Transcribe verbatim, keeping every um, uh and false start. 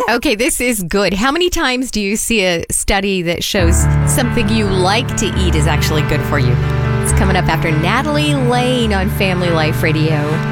Okay, this is good. How many times do you see a study that shows something you like to eat is actually good for you? It's coming up after Natalie Lane on Family Life Radio.